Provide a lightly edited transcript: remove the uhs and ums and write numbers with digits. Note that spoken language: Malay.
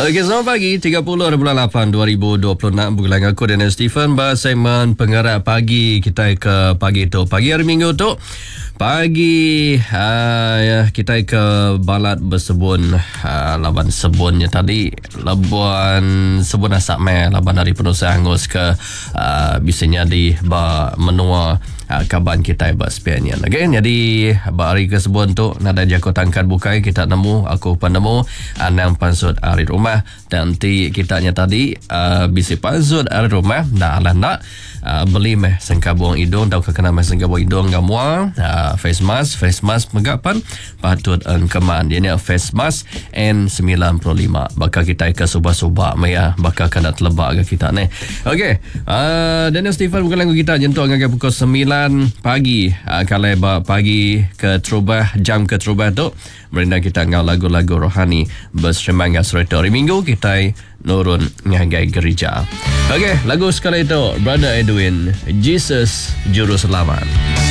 Okey, selamat pagi 30/8 2026. Bukan aku dan Stephen segmen pengarah pagi. Kita ke pagi tu. Pagi hari Minggu tu. Pagi kita ke balad bersebun laban sebunnya tadi. Labuan sebun asak meh laban dari penusa hangus ke bisanya di menua kaban kita spiannya. Again, jadi hari ke sebun tu nada jako tangkat bukai kita nemu aku penemu anang pansut ari rumah dan kitanya tadi bisi pansut ari rumah dah ala nak beli meh sengka buang hidung tau kena meh sengka buang hidung gamua face mask megapan patut keman dia ni face mask N95 bakal kita ke subah-subah meh ya bakal kena terlebak ke kita ni. Okey, Daniel Stephen bukan lagu kita jentuk agak pukul 9 pagi kalau pagi ke Trubah jam ke Trubah tu merenda kita ngau lagu-lagu rohani bersemangga serta hari Minggu kita nurun ngagai gereja. Okey, lagu sekali itu Brother Edwin, Jesus Juru Selamat.